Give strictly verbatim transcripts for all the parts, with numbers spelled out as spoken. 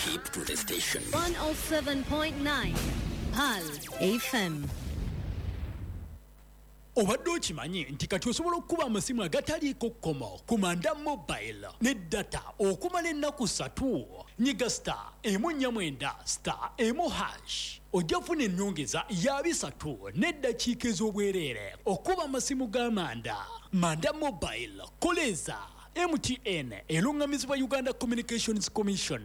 Keep to the station. one oh seven point nine Pal F M. Obadde okimanyi nti kati osobola okuba amasimu agataliiko kkomo ku Manda Mobile ne data okumala ennaku ssatu. Nyiga star emu nnya mwenda star emu hash ojja kufuna ennyongeza ya bisatu n'eddakiika ez'obwereere okuba amasimu ga Manda. Manda Mobile koleza M T N erungamizibwa Uganda Communications Commission.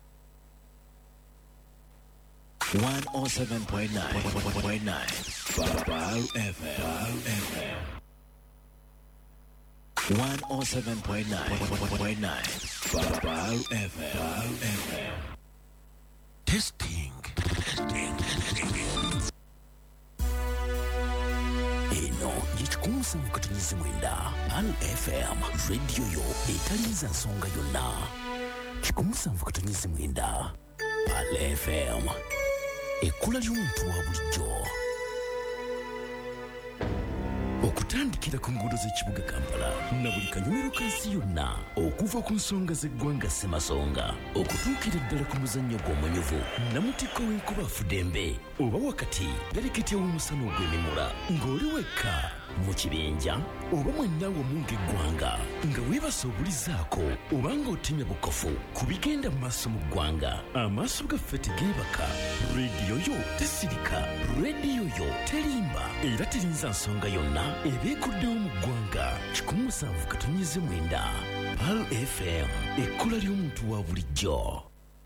one oh seven point nine Pal F M. one oh seven point nine Pal F M. Testing. Eno yichikusa mukatumizi mwenda Pal F M radio yo etaliza nsonga yonna. Chikumusa mukatumizi mwenda Pal F M. Ekula ly'omuntu wa bulijjo. Okutandikira ku nguudo z'ekibuga Kampala na buli kanyumiro kansi yonna okuva ku nsonga z'eggwanga Ssemasonga okutuukira ddala ku muzannyo gw'omanyuvu Namutikko w'enkuba Fudembe oba wakati galeketi w'omusana ogw'emimula ng'oli wekka mu kibinja oba mwenna wamu ng'eggwanga nga weebase obulizaako oba ng'otemya bukofu ku bigenda mu maaso mu ggwanga amaaso gaffe tegeebaka rediyo yo tesirika rediyo yo terimba era terinza nsonga yonna ebeekuddewo mu ggwanga kikumi musanvu katonnyeze mwenda Pal F M ekkola ly'omuntu wa bulijjo.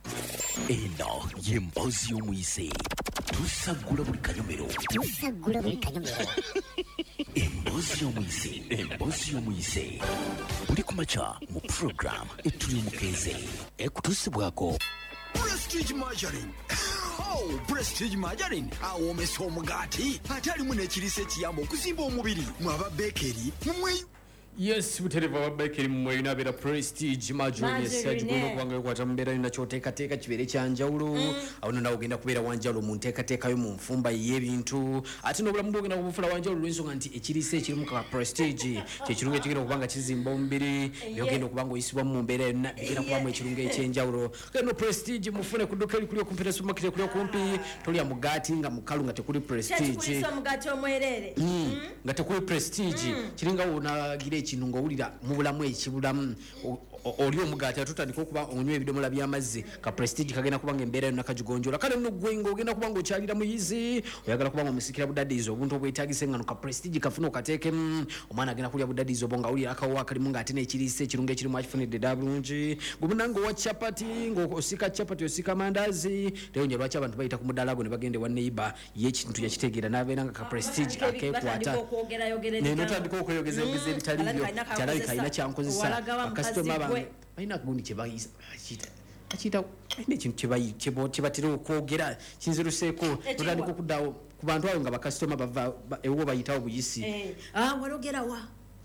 Eno ye mboozi y'omuyise tusaggula buli kanyomero tusaggula buli kanyomero emboozi y'omuyise emboozi y'omuyise buli ku makya mu program ettuli omukeeze ekutuusibwako Prestige Margarine. Oh, Prestige Margarine. Awomesa omugaati atalimu n'ekiriisa ekiyamba okuzimba omubiri mwaba bakery mumwe. Yes, butereva wa bakery mumwe inabera Prestige Margarine yesajja kuno kwange kwata mbera ina choteka teka kibere kyanjawulo mm. awona nawo genda kubeera wanjawulo mu nteka teka yo mu nfumba y'ebintu ate no bulamu bwogenda kubufula wanjawulo lwensonga nti ekiriisa ekirimu ka Prestige kye kirungo ekigenda kubanga kizimba omubiri yogenda kubanga oyisibwa mu mbeera yonna egenda kubamu ekirungo ekyenjawulo kano Prestige mufune ku duka kuli okumpi supermarket kuli okumpi tolya mugaati nga mukalu nga tekuli Prestige kye mugaati omwerere nga tekuli Prestige kiringa wona gire ekintu ng'owulira mu bulamu ekibulamu oli omugaati atutandika okuba onywa ebidomola by'amazzi ka Prestige kagenda kubanga embeera yonna kagigonjola kale nno gwe ng'ogenda kubanga okyalira muyizi oyagala kubanga omusikira budadiizi obuntu obwetaagisa engano ka Prestige kafuna okateekemu omwana agenda kulya budadiizi obwo ng'awulira akawa kalimu ng'ate n'ekiriisa ekirungo ekirimu akifunidde ddala bulungi gubuna ng'owa capati ng'osika capati osika mandaazi leero lwaki abantu bayita ku mudaala gwo ne bagenda ewa neighbor y'ekintu yakitegeera n'abeera nga ka Prestige akeekwata nenotandika okweyogeza ebigezi ebitali byo kyalabi kalina kyankozesa bakasitoma balina gundi kyebayisa akiyita alina ekintu kyebatera okwogera kinziruseeko notandika okuddawo ku bantu abo nga bakasitoma bava ewo bayitawo buyisi walogerawa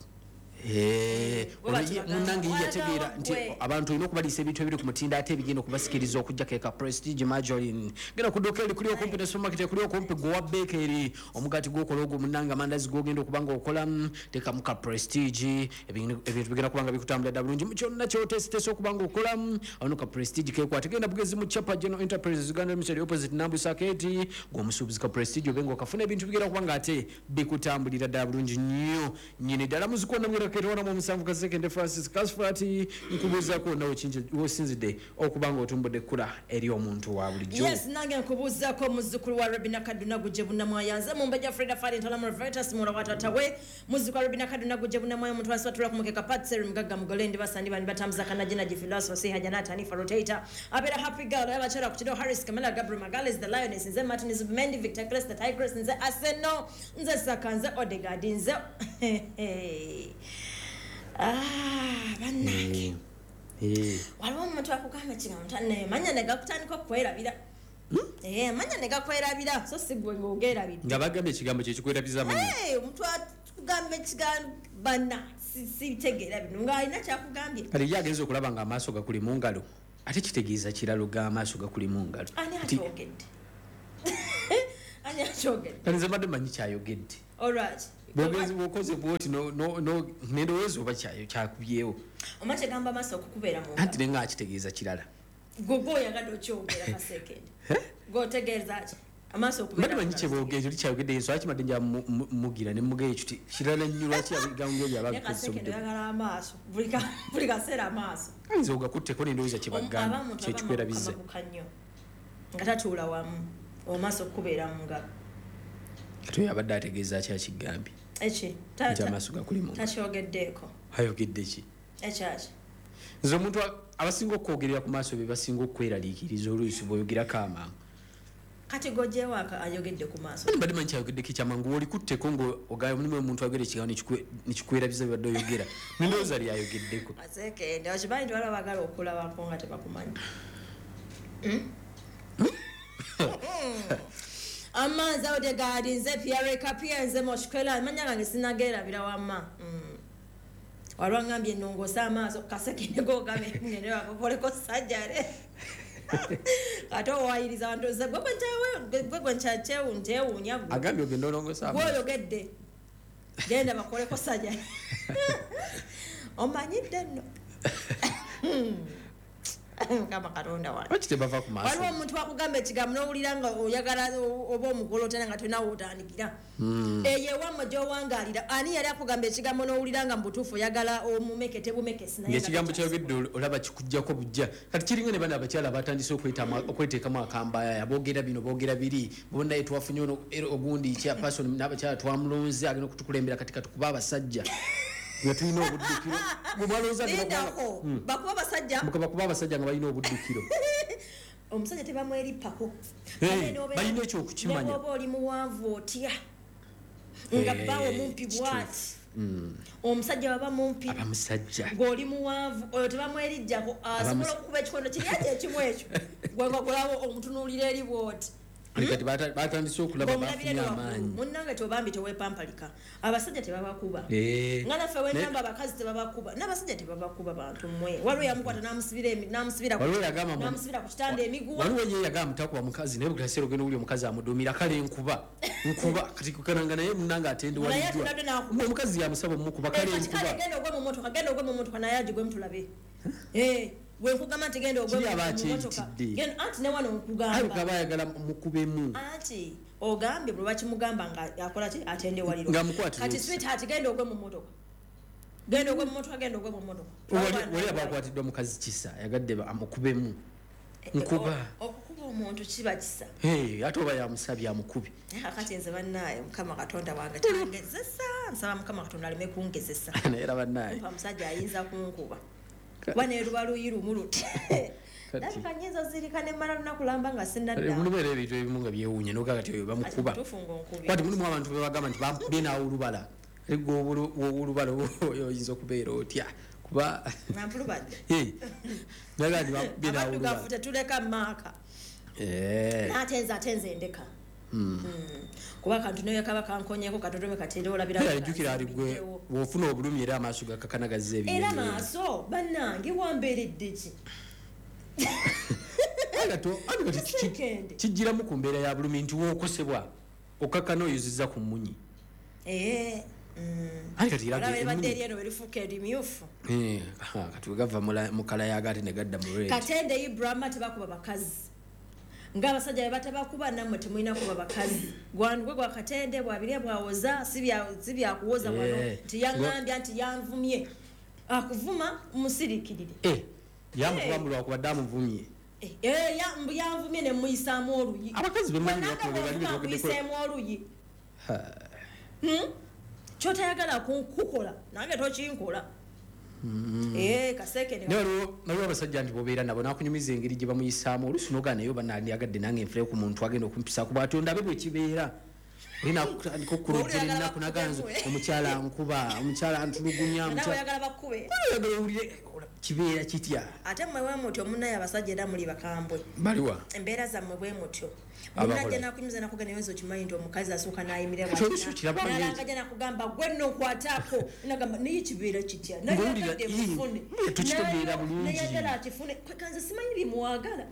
munange yategeera nti abantu olina okubaliisa ebintu ebiri ku mutindo ate ebigenda okubasikiriza okujja keka Prestige Margarine genda ku duka eri kuli okumpi ne supermarket kuli okumpi gwowa bakery omugaati gwokola ogwo munange amandazi gogenda okubanga okola tekamu ka Prestige ebintu bigenda kubanga bikutambula ddala bulungi mukyonna kyotesitesa okubanga okola awano ka Prestige kekwate genda bugezi mu Chapa General Enterprises Uganda Limited opposite Nambu Saketi gwomusuubuzi ka Prestige obenga okafuna ebintu bigenda kubanga ate bikutambulira ddala bulungi nnyo nyini ddala muzikona mwera kerona mu musanvu ka second Francis Kasfati nkubuza ko nawo kinje wosinzide okubanga otumbode kula eri omuntu wa bulijjo. Yes, nange nkubuza ko muzukulu wa Rabina Kaduna Gujebuna Mwayanze mu mbeja Freda Fari Ntalamu Veritas mura watatawe muzukulu wa Rabina Kaduna Gujebuna Mwayanze muntu asatula kumukeka Patseri Mgaga Mugolendi basandi bani batamza kana jina ji philosophy hajanata ni rotator abera happy girl aba chara kuchido Harris Kamala Gabriel Magales the Lioness nze Martinez Mendy Victor Crest the Tigress nze Arsenal nze Sakanze Odegaard nze ah banange eh waliwo omuntu akugamba kino ntane manya nega kutandika okwerabira eh manya nega kwerabira so sigwe ng'ogerabira nga bagambye ekigambo kye kikwerabiza amanyi eh omuntu akugamba ekigambo bana sitegera bino nga alina kyakugambye kale yagenze okulaba nga amaaso gakuli mu ngalo ate kitegeeza kiralo ga amaaso gakuli mu ngalo ani atogedde ani atogedde kale nze mbadde manyi kyayogedde alright bogezi bokoze bwoti no no no nendo wezo bachayo kyakubyewo omache gamba maso okukubera mu anti nenga akitegeeza kirala gogo yagadde okyogera kasekende gotegeeza ki amaaso okubeera manyi kyeboogezi oli kyayogedde enso akimadde nja mugira ne mugeyo ekyo kirala nnyo lwaki abigambo ebyo abakasekende oyagala amaaso buli kaseera amaaso ayinza ogakutteko nendowooza kyebagamba kyekikwerabize nga tatuula wamu omaaso okubeera mu ngalo kati oyo abadde ategeeza ki akigambye eki nti amaaso gakulimu takyogeddeeko ayogedde ki ekyaki nze omuntu abasinga okwogerera ku maaso be basinga okweraliikiriza oluusi bw'oyogerako amangu kati gojewaaka ayogedde ku maaso mbadde manyi kyayogeddeko ekyamangu olikutteko ngaogayo mulimu omuntu ayogera ekigambo nekikwerabiza bibadde oyogera nendowooza lyayogeddeko asekende okimanyi nti waliwo bagala okulabako nga tebakumanyi amazzi awo tegaadi nze piyarekapya nze mokikwera manya gange sinageerabira wamma walwa ngambye ennongoosa amaaso kasekende gogabe ngende wakokoleko sajjale ate owayiriza abantu ze gwegwe nkyewuunya agambye ogenda olongosa gwoyogedde genda bakoleko sajjale omanyidde nno kama katonda wange lwaki tebava ku maaso waliwo omuntu wakugamba ekigambo n'owulira nga oyagala oba omugolotera nga tolina wootandikira eyo ewamwe gy'owangaalira ani yali akugamba ekigambo n'owulira nga mubutuufu oyagala omumekete bumekesi ngaekigambo kyayogedde olaba kikujjako bujja kati kiringa ne bana abakyala batandise okweteekamu akambaaya boogera bino boogera biri bonaye twafunye ogundi chairperson n'abakyala twamulonze agenda okutukulembera kati katukuba abasajja tulina obuddukiro bakuba abasajja bakuba abasajja nga balina obuddukiro omusajja tebamweripako balina ekyokukimanya oba oli muwanvu otya nga bawo mumpi bwati omusajja baba mumpi abamusajja ng'oli muwanvu oyo tebamwerijjako asobola okukuba ekikondo kiryaky ekimu ekyo gwengagulawo omutunuulira eri bwoti kati batandise okulaba bafunye amaanyi munnange tobambi tewepampalika abasajja tebabakuba nga naffe wenamba abakazi tebabakuba n'abasajja tebabakuba bantu mmwe waliwo yamukwata namusibira ku kitanda emiguwa waliwo ye yagamba mutakuba mukazi naye bukaseera ogenda owuli omukazi amudumira kale nkuba nkuba kati kukananga naye munnange atendewaliddwa omukazi yamusaba omukuba kale nkuba genda ogwe mu motoka genda ogwe mu motoka naye agigwe mutulabe wenkugamba nti genda ogweanti newano nkugamba bayagala mukubemu anti ogambye bwe bakimugamba nga akola ki atendewalirokati sweetheart genda ogwe mu motoka genda ogwe mu motoka genda ogwe mu motoka wali abakwatiddwa mukazi kisa yagadde amukubemu nkuba okukuba omuntu kiba kisa ate oba yamusabye amukubi akati nze bannaaye mukama katonda wange tangezesa nsaba mukama katonda aleme kungezesa naye era bannaaye omusajja ayinza kunkuba wane luba luyi lumu luti ndabika nyizo zirika ne mala lunakulamba nga sinadda mulimu ebintu ebimu nga byewuunya noga kati oyo bamukuba kwati mulimu abantu bebagamba nti bambye naawe olubala ego olubala oyinza okubeera otya kuba nampulubadde naga nti bambye naawe olubala abaddugafu tetuleka maaka natenza atenza endeka kuba kantu naye kaba kankonyeko katotome katende olabira ajjukira ali gwe wofuna obulumi era amaaso gakakanagaza ebyo era maaso bannange wambeeredde ki kijjiramu ku mbeera ya bulumi nti wookosebwa okakana oyozizza ku munyi badde eryeno berifuuka erimyufu kati wegava mu kala yaga ate negadda mu katende ibrahima tebakuba bakazi ng'abasajja be batabakuba nammwe temulina kuba bakazi gwandugwe gwa katende bwabirya bwawoza si byakuwoza wano nti yaŋŋambya nti yanvumye akuvuma musirikirire yamukuba mu lwakubadde amuvumye yanvumye ne muyisaamu oluyi abakazi bemuyisaamu oluyi kyotayagala kukola nange tokinkola naliwo abasajja nti bobeera nabo nakunyumiza engeri gye bamuyisaamu oluusi nogaa naye banandiyagadde nange enfere ku muntu agenda okumpisa kuba ati ondabe bwe kibeera olinatandika okukulojera ennaku naganza omukyala nkuba omukyala ntulugunya owulire kibeera kitya ate mmwe bwe mutyo munnaye abasajja era muli bakambwe baliwa embeera zammwe bwe mutyo munajja nakunyumiza nakugenda neweza okimanyi nti omukazi asooka nayimirira nalangajja nakugamba gwe nno nkwataako nagamba naye kibeera kitya nayagadde mufune nayagala akifune kwekanze simanyi byemuwagala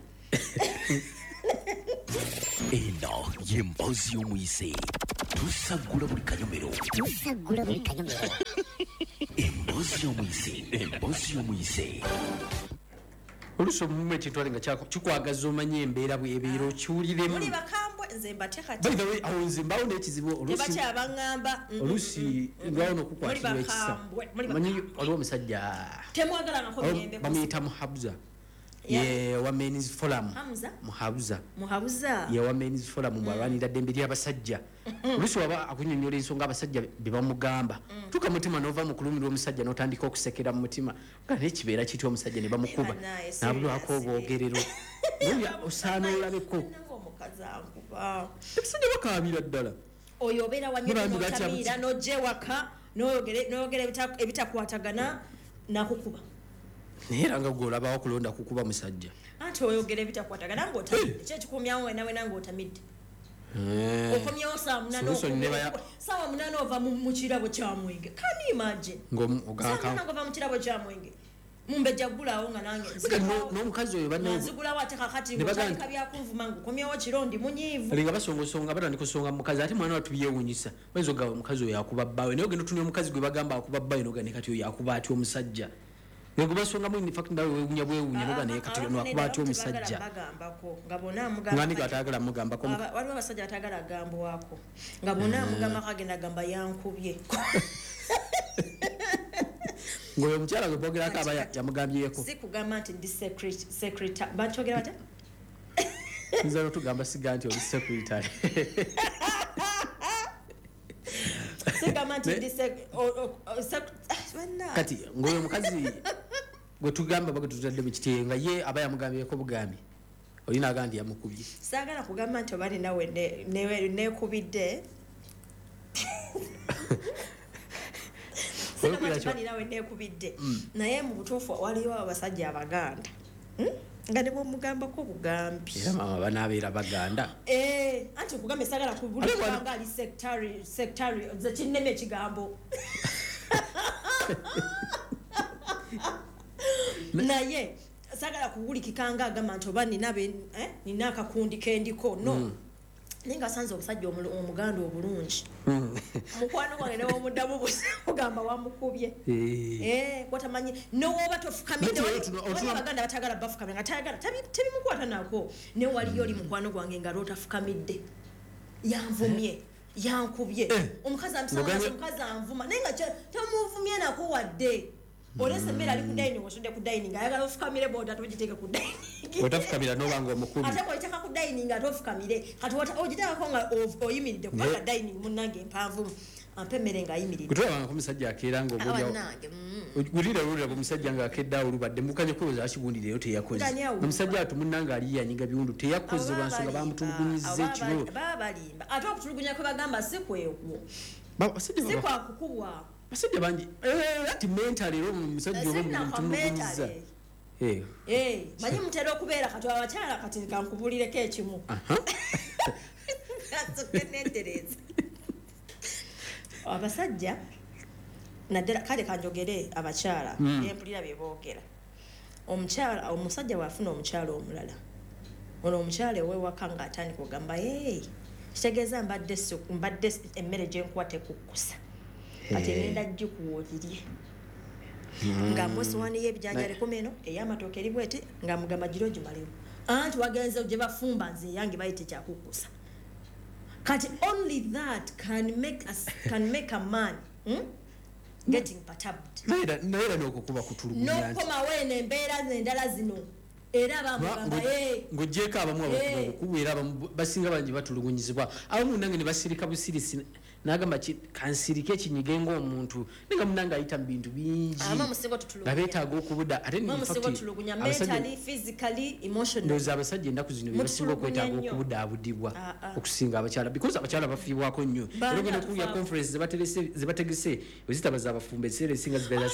eno yemboozi y'omuyise tusaggula buli kanyomero tusaggula buli kanyomero emboozi y'omuyise emboozi y'omuyise oluso mume kitwale nga kyako kikwagaza omanye embeera bw'ebeera okiwuliremu muli bakambwe nze mbate by the way awo nze mbawo n'ekizibu olusi tebakyabangamba olusi ngawo n'okukwatirwa ekisa manyi waliwo omusajja temwagalangako mirembe bamuyita muhabuza ye wa men's forum Hamza muhabuza muhabuza ye wa men's forum mwalwanira ddembe ly'abasajja olusi waba akunyonyola ensonga abasajja be bamugamba tuka mutima n'ova mu kulumirwa omusajja n'otandika okusekera mu mutima nga n'ekibeera kityo omusajja ne bamukuba n'abulwako obwogerero oya osaana olabeko omukazi ankuba ebisajja bakaabira ddala oyo obeera wanyotamiira n'ojja ewaka n'oyogera ebitakwatagana nakukuba naye era nga gwe olabawo kulonda kukuba musajja anti oyogera ebitakwatagana ng'otamidde ekyekikumyawo we nawe nange otamidde okomyewo saa munana saawa munana ova mu kirabo kya mwenge kani imagine ngova mu kirabo kya mwenge mumbejja ggulawo nga nange n'omukazi oyo nzigulawo ate kakati ngotandika byakunvuma ngukomyewo kirondi munyiivu linga basongosonga batandika osonga mukazi ate mwana watu byewunyisa bayinza ogaba omukazi oyo akuba bbawe naye ogenda otunira omukazi gwe bagamba akuba bbawe nogane kati oyo akuba atya omusajja ngubasongamu in fact ndawe wewunya bwewunya noga naye kati lwakuba atya omusajja ngani gatagala mugambako waliwo abasajja batagala agambwako nga bonna mugamba kagenda gamba yankubye ngoyo omukyala gwe bogerako aba yamugambyeko si kugamba nti ndi secretary bakyogera batya nzalo tugamba siga nti oli secretary sigamba nti ndi kati ngoyo omukazi gwe tugamba baga tutadde mu kitiye nga ye aba yamugambyeko bugambi olina agamba nti yamukubye saagala kugamba nti oba ninawe nekubidde ninawe nekubidde naye mu butuufu waliwo abasajja abaganda nga ne bwomugambako bugambi era mama banaabeera baganda anti okugamba esagala kubulibanga ali sectary zekinnema ekigambo naye sagala kuwulikikanga agamba nti oba nina akakundi kendiko no naye nga asanze omusajja omuganda obulungi mukwano gwange newomuddamu bugamba wamukubye watamanyi nowoba tofukamidde abaganda batagala bafukamira nga tayagala tebimukwata nako naye waliyo oli mukwano gwange nga lwotafukamidde yanvumye yankubye omukazi amusanze omukazi anvuma naye nga tamuvumye nako wadde olese mmere ali ku dining otudde ku dining ayagala ofukamire boda togiteeke ku dining otafukamira nobanga omukubi ate koyiteka ku dining ate ofukamire kati ogiteekako nga oyimiridde kubanga dining munnange empanvu ampe emmere nga ayimiridde kutulabanga ku musajja akeera nga ogulira olulira ku musajja nga akedde awo olubadde mukanye kwewoza akigundirayo teyakoze omusajja atu munnanga ali yanyiga biwundu teyakoze lwansonga bamutulugunyizza ekiro baba balimba ate okutulugunya kwe bagamba si kwekwo si kwakukubwa basajja bangi ati mentally ero omusajja oba mutulugunyizza manyi mutera okubeera kati abakyala kati kankubulireko ekimu nentereza abasajja naddala kale kanjogere abakyala empulira byeboogera omukyala omusajja waafuna omukyala omulala ono omukyala ewewaka nga atandika ogamba kitegeeza mbadde emmere gyenkuwa tekukkusa kati ngenda gikuwoolirye nga mwesiwani y'ebijanja lekumi eno ey'amatooke eri bweti nga mugamba giro gimalewo anti wagenze gye bafumba nze eyange bayite kyakukkusa kati only that can make us can make a man hmm? getting perturbed naera n'okukuba kutulugunya n'okukoma weene embeera endala zino era bamugamba ng'ogyeko abamu abakubu era abamu basinga bangi batulugunyizibwa abamu nange ne basirika busirisi nagamba kansirike ekinyige ng'omuntu nenga munange ayita mu bintu bingi nga beetaaga okubuda ate ndowooza abasajja ennaku zino bebasinga okwetaaga okubudaabudibwa okusinga abakyala because abakyala bafiibwako nnyo era ogenda okuwulira conference zebategese wezitaba z'abafumba ekiseera esinga zibeera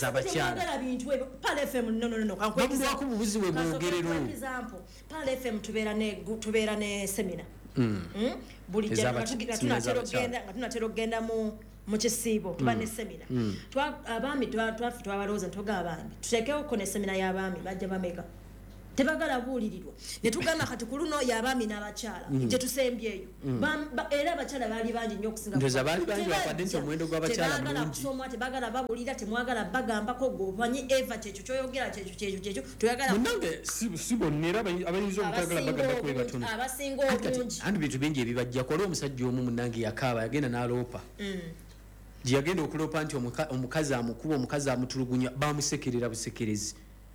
z'abakyalababulwako bubuzi bwe bwogerero Pal F M tubeera ne semina buli tunatera okgenda mu kisiibo tuba ne semina abaami twabalowooza ntoga abaami tuteekewoko ne semina y'abaami bajja bameka tebagala buulirirwa ne tugamba kati ku luno y'abaami n'abakyala gye tusembyeyo era abakyala baali bangi nnyo okusinga ndoza baali bangi bakwadde nti omuwendo gw'abakyala tebagala kusoma tebagala babulira temwagala bagambako gwomanyi eva kyekyo kyoyogera kyekyo kyekyo kyekyo toyagala munange si bonna era abayinza okutagala bagambako be batono abasinga obungi anti bintu bingi ebibajja kwali omusajja omu munange yakaaba yagenda n'aloopa gye yagenda okuloopa nti omukazi amukuba omukazi amutulugunya bamusekerera busekerezi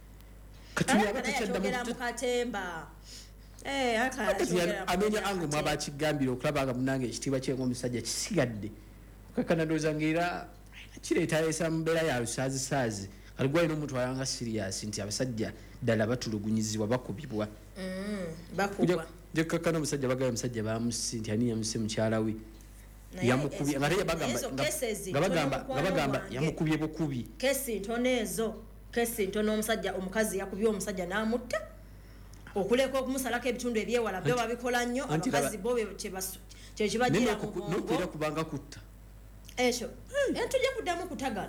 amenya ange mwaba akigambira okulaba nga munange ekitiibwa kye ng'omusajja kisigadde okakanadooza ngaera kireeta yesa mu mbeera ya lusaazisaazi kali gwalina omuntu alanga siriyasi nti abasajja ddala batulugunyizibwa bakubibwa jekakana omusajja bagamba omusajja bamusi nti ani yamuse mukyala we yamukubye nga bagamba yamukubye bukubi kesi ntono ezo kesi ntono omusajja omukazi yakubye omusajja n'amutta okuleka okumusalako ebitundu ebyewala byo babikola nnyo abakazi bo kyekibagira nokwera kubanga kutta ekyo tujja kuddamu kutagala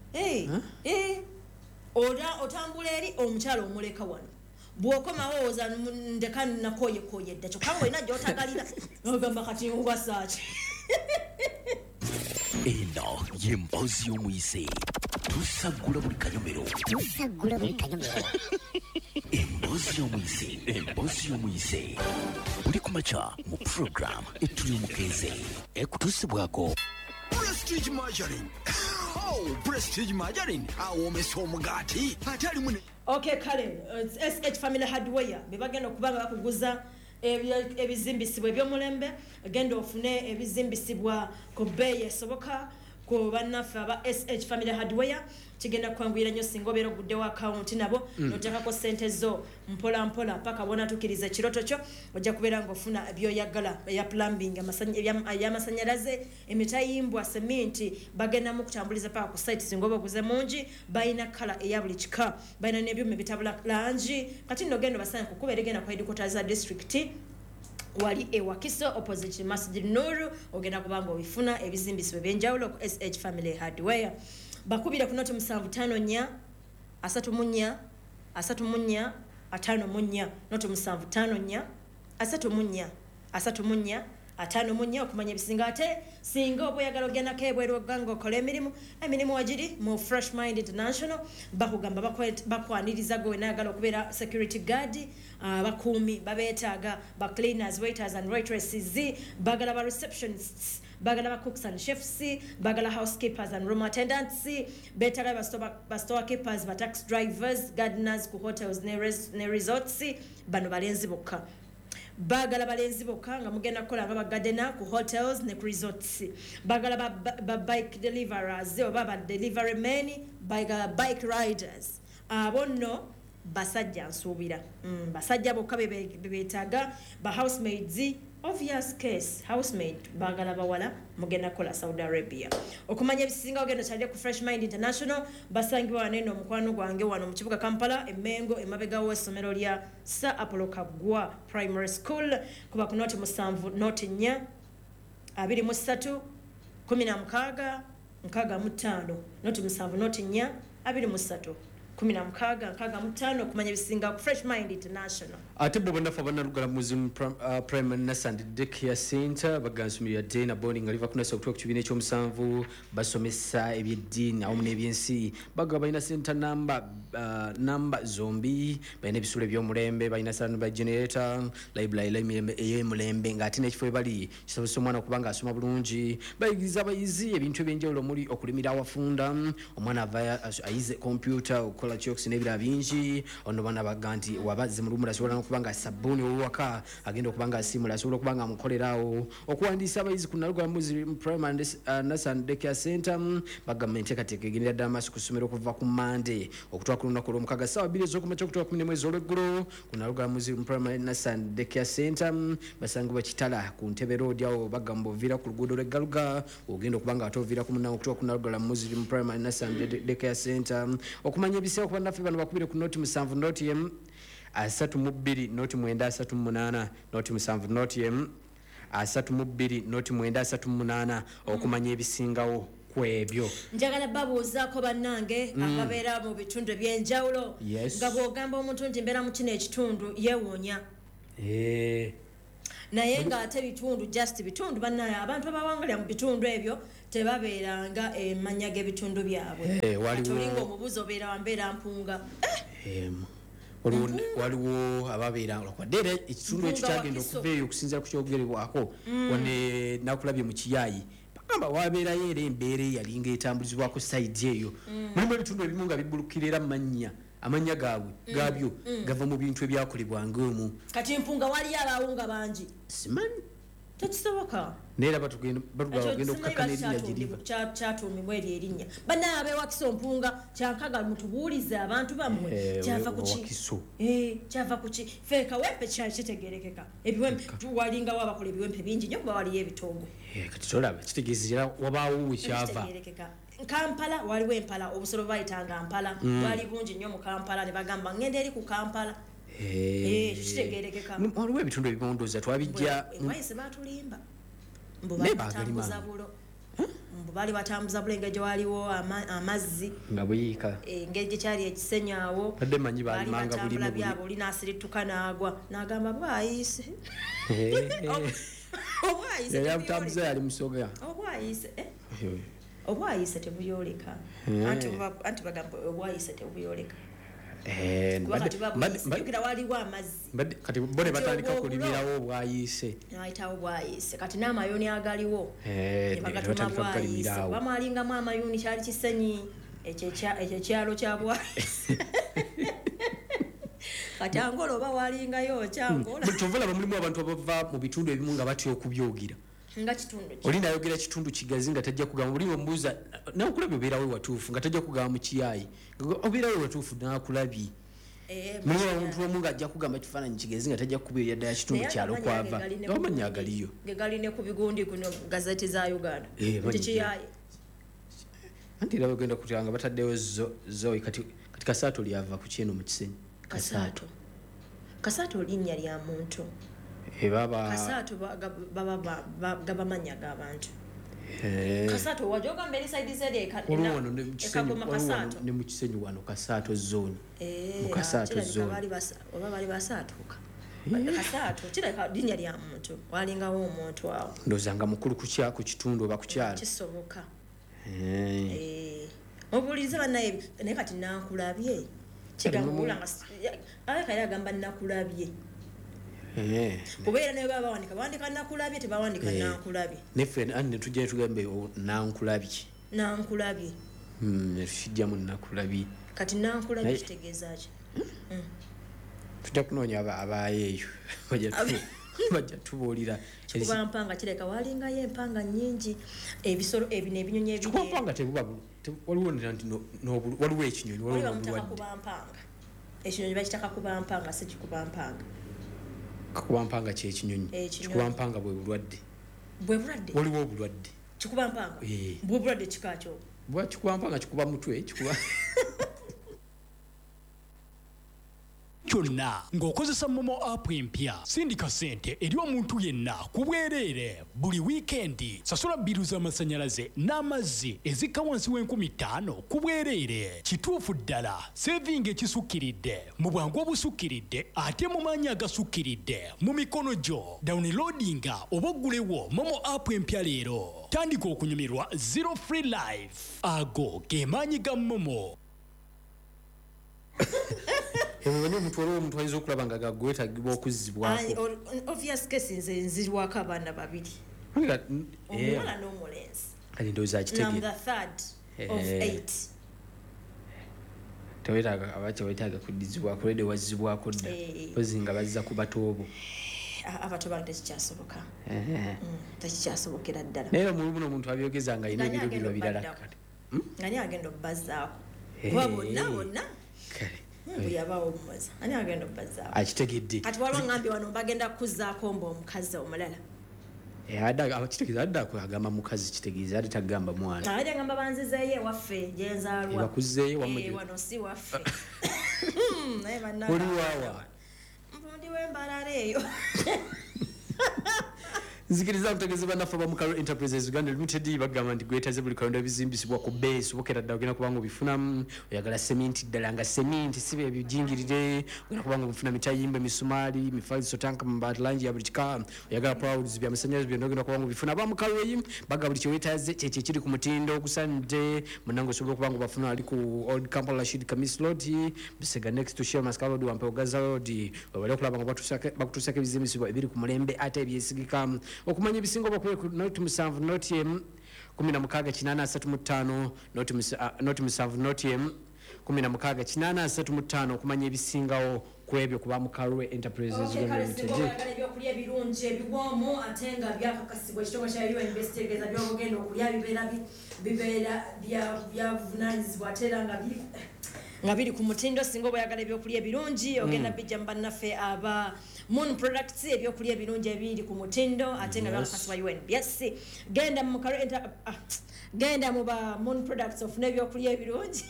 otambula eri omukyala omuleka wano bw'okomawo oza ndeka nakoyekoye dda kyokka nga olina gy'otagalira nogamba kati nkugasaaki eno ye mpozi y'omuyise tusagula buli kanyomero tusagula buli kanyomero emboozi y'omuyise emboozi y'omuyise buli ku makya mu program etuli omukeeze ekutuusibwako Prestige Margarine. Oh, Prestige Margarine. Awomesa omugaati ate alimu ne okay kale uh, S H Family Hardware bebagenda okubanga bakuguza ebizimbisibwa ebyomulembe agenda ofune ebizimbisibwa ku bbeeyi esoboka ku bannaffe aba S H Family Hardware kigenda kwanguyira nnyo singa obeera oguddewo akawunti nabo noteekako ssente zo mpola mpola paka bonatukiriza ekiroto kyo ojja kubeera ng'ofuna byoyagala eya plumbing ey'amasanyalaze emitayimbwa seminti bagendamu kutambuliza paka ku site singa oba oguze mungi balina kala eya buli kika balina n'ebyuma ebitabula langi kati nno genda basanye kukuba era genda ku headquarters za district wali ewakiso opposite Masjid Nuru ogenda kubanga obifuna ebizimbisibwa ebyenjawulo ku S H Family Hardware bakubira ku noti musanvu ttaano nnya asatu mu nnya asatu mu nnya ataano mu nnya noti musanvu ttaano nnya asatu mu nnya asatu mu nnya ataano mu nnya okumanya ebisinga ate singa oba oyagala ogendako ebweru oganga okola emirimu emirimu wagiri mu Fresh Mind International bakugamba bakwaniriza gwe nayagala okubeera security guard abakuumi babeetaaga ba cleaners waiters and waitresses bagala ba receptionists bagala ba cooks and chefs bagala housekeepers and room attendants beetaaga ba store keepers ba taxi drivers gardeners ku hotels ne resorts bano balenzi bokka bagala balenzi bokka nga mugenda kukola nga bagadena ku hotels ne ku resorts bagala ba, ba, ba bike deliverers oba ba delivery men bagala bike riders abo nno basajja nsuubira mm, basajja bokka bebeetaaga ba housemaids obvious case housemaid bagala bawala mugenda kukola Saudi Arabia okumanya ebisinga ogenda kyalira ku Fresh Mind International basangibwa neno omukwano gwange wano mu kibuga Kampala emengo emabegawo essomero lya Sir Apollo Kagwa Primary School kuba ku noti musanvu noti nnya abiri mu ssatu kumi na mukaaga nkaaga mu ttaano noti musanvu noti nnya abiri mu ssatu kumi na mukaaga nkaaga mu ttaano okumanya ebisinga ku Fresh Mind International ate bo bannafu abannalugala muzimu primary nasand daycare center bagansumira dena boarding aliva kunasa okutuuka ku kibiina ekyomusanvu basomesa ebyeddiini awamu n'ebyensi baga balina center namba uh, namba zombi balina ebisulo ebyomulembe balina standby generator library ey'emulembe ng'ate n'ekifo ebali kisobozesa omwana okuba ng'asoma bulungi bayigiriza abayizi ebintu ebyenjawulo omuli okulimira awafunda omwana ava ayize computer okukola kyokusi n'ebirala bingi ono bana baga nti wabazze mu lumu asobola n'okuba nga sabbuuni owaka agenda okuba nga asimula asobola okuba nga amukoleraawo okuwandiisa abayizi ku nalugala muzi primary nasand daycare center bagamba enteekateeka egendera ddala maaso ku ssomero okuva ku mande okutwala ku lunaku olw'omukaaga ssaawa bbiri ez'okumakya okutwala kumi n'emu ez'olweggulo ku nalugala muzi primary nasand daycare center basangibwa kitala ku ntebe road awo bagamba oviira ku luguudo lw'eggaluga ogenda okuba nga ate oviira ku munnawo okutwala ku nalugala muzi primary nasand daycare center okumanya ebiseera ku bannaffe bano bakubire ku noti musanvu noti emu asatu mu bbiri noti mwenda asatu mu munaana noti musanvu noti emu asatu mu bbiri noti mwenda asatu mu munaana okumanya ebisingawo kwebyo njagala babuuzaako bannange akabeera mu bitundu ebyenjawulo Yes. nga bw'ogamba omuntu nti mbeera mu kino ekitundu yeewuunya Eh, naye ng'ate bitundu just bitundu bannaye abantu abawangalira mu bitundu ebyo tebabeeranga emanya g'ebitundu byabwe Eh, waliwo- tulinga omubuzi obeera wambeera mpunga em, waliwo waliwo ababeera olwadde era ekitundu ekyo Mpunga kyagenda Wakiso. okuva eyo okusinzira ku kyogerebwako wane nakulabye mu kiyaayi bagamba wabeerayo era embeera eyalinga etambulizibwako sayidi eyo mulimu ebitundu ebimu nga bibbulukira era mannya amannya gaabwe gaabyo gava mu bintu ebyakolebwanga omwo kati mpunga waliyo abaawunga bangi simanyi tekisoboka naye era batugenda batugamba bagenda okukakkana erinnya giriva kyatuumibwa eryo erinnya bannaye abeewakiso mpunga kyankaga mutubuulize abantu bammwe Eh, kyava ku ki Wakiso. Eh, kyava ku ki fe kawempe kyali kitegerekeka ebiwempe walingawo abakola ebiwempe bingi nnyo kuba waliyo ebitoogo Eh, kati tolaba kitegeeza era wabaawo wekyava kitegerekeka kampala waliwo empala obusolo bayitanga mpala bwali bungi nnyo mu kampala ne bagamba ngenda eri ku kampala Eh, kitegerekeka waliwo ebitundu ebibondooza twabijja enwayise batulimba mbu Naye batambuza baagalimamu. bulo mbu bali batambuza bulo engeri gye waliwo ama- amazzi nga buyiika engeri gye kyali ekisenyi awo badde manyi baali balimanga batambula bulimu byabo oli n'asirituka n'agwa n'agamba bwayise obwayise yali tebuyoleka. abutambuza yali musoga obwayise eh? obwayise tebuyoleka anti ba- anti bagamba obwayise tebuyoleka Eh, kuba mbadde- kati mbadde- babuyise mbadde- jjukira waliwo amazzi mbadde- kati bo ne Kati batandika obwo kulimirawo obwayise ayitawo bwayise kati n'amayuni agaliwo Eh, ne bagatuma batandika bwayise kugalimirawo bamwalingamu amayuni kyali kisenyi ekyo ekya- ekyo ekyalo kya bwayise kati angola oba walingayo kyangola buli kyovulaba mulimu abantu abava mu bitundu ebimu nga batya okubyogera nga kitundu ki oli nayogera kitundu kigazi nga tajja kugamba buli omubuuza nakulabye obeerawe watuufu nga tajja kugamba mu kiyaayi obeerawe watuufu nakulabye Eh, mulimu abantu omu nga ajja kugamba kifaananyi kigezi nga tajja kukubeerera ddala kitundu naye kyalo agamanya kwava ge gali ne nga ku bamanya gundi, agaliyo ge gali ne ku bigundi kuno gazeti za uganda Eh, nti manyi kiyaye anti era bagenda kutya nga bataddewo zo- zoyi kati kati kasaato lyava ku kyeno mu kisenyi kasaato kasaato linnya lya muntu ebaba kasaato ba- ga- baba ba- ba- gabamanya g'abantu kasaato wajogamba eri saidi zeri eka- waliwo ena- wano ne mu Kisenyi- ekagoma waliwo wano kasaato ne mu kisenyi wano kasaato zooni Eh, mu kasaato kirabika zooni baali basa- oba bali basaatuuka kasaato kirabika linnya lya muntu walingawo omuntu awo ndowooza nga mukulu ku kya- ku kitundu oba ku kyalo kisoboka Eh. Eh, obuulirize bannaye naye kati nakulabye kigamba mumu- wulanga aleka yali agamba nakulabye Eh. kubeera naye baba bawandika bawandika nakulabye tebawandika Eh. nankulabye neffe ani netujja netugambe nankulabye nankulabye netukijjamu nakulabye kati nankulabye Naye- kitegeeza ki tujja kunoonya aba- abaayeeyo bajja tu- bajja tubuulira kuba mpanga kireka walingayo empanga nyingi ebisolo ebino ebinyonyi ebiri kikubampanga tebuba bu- te- waliwo nti no- n'obulu- waliwo ekinyonyi wali waliwo bamutaka n'obulwadde kuba mpanga ekinyonyi bakitaka kuba mpanga si kikuba mpanga kakubampanga kyekinyonyi Ekinyonyi. kikubampanga bwe bulwadde bwe bulwadde waliwo obulwadde kikuba mpanga Eh. bwe bulwadde kikakyo bwa kikubampanga kikuba mutwe kikuba kyonna ng'okozesa momo app empya sindika ssente eri omuntu yenna ku bwereere buli wiikendi sasula bbiru z'amasannyalaze n'amazzi ezikka wansi w'enkumi ttaano ku bwereere kituufu ddala sevinga ekisukkiridde mu bwangu obusukkiridde ate mu maanyi agasukkiridde mu mikono gyo dawuniloodinga oba oggulewo momo app empya leero tandika okunyumirwa zero free life ago ge maanyi ga momo. emanyi omuntu waliwo omuntu ayinza okulaba nga gagwetagibwa okuzzibwako obvious case nze nzirwako abaana babiri omuwala n'omulenzi kati ndowooza nam akitegere the third of Eh. eight tewetaaga abakya wetaaga kuddizibwako lede wazzibwako dda Eh. pozi nga bazza ku batoobo A- abato bange tekikyasoboka Ehe. Mm, tekikyasobokera ddala naye era mulimu n'omuntu abyogeza nga alina Nani ebiro agenda biro birala obbaddaako? kati ani agenda obbazaako Eh. kuba bonna bonna kale bwe yabawo omumoza ani agenda obbazaako akitegedde kati waliwo ngambye wano bagenda kuzzaako mba omukazi omulala kitegeeza adde ako agamba mukazi kitegeeza ate tagamba mwana abadde ngamba banzizeeyo ewaffe gyenzaalwa Ebakuzzeeyo wamwe Eh, gye- wano si waffe Hmm, naye bannange oli waawa mpundi w'embalala eyo nzikiriza kutegeza banafa ba Mukalo Enterprises Uganda Limited bagamba ndi gwetaze buli kalonda bizimbisibwa ku base bokera ddala ogenda kubanga obifuna oyagala cement ddala nga cement sibe ebijingirire ogenda kubanga obifuna mitayimbe misumali mifaliso tanka mbati langi ya buli kika oyagala prouds bya masanyalaze byonna ogenda kubanga obifuna ba Mukalo yi baga buli kyewetaze kyekye kiri ku mutindo okusande munango osobola kubanga bafuna ali ku Old Kampala Rashid Kamis Road bisega next to Shell Mascal Road Wampe Ogaza Road wabale kulaba nga batusake bakutusake bizimbisibwa ebiri ku mulembe ate ebyesigika okumanya ebisingo bakwe ku note musanvu note em kumi na mukaaga kinana asatu mu ttaano note note musanvu note em kumi na mukaaga kinana asatu mu ttaano okumanya ebisingawo kwebyo kuba Mukalo Enterprises Limited ebyokulya ebirungi ebiwoomu ate nga byakakasibwa ekitongole kya U N Investigators byobugenda okulya bibeera bibeera byavunaanyizibwa ate era nga biri nga biri ku mutindo singa obayagala ebyokulya ebirungi ogenda bijja mu bannaffe aba Moon Products ebyokulya ebirungi ebiri ku mutindo ate nga byakakasibwa U N B S genda mu Mukalo genda mu ba Moon Products ofuna ebyokulya ebirungi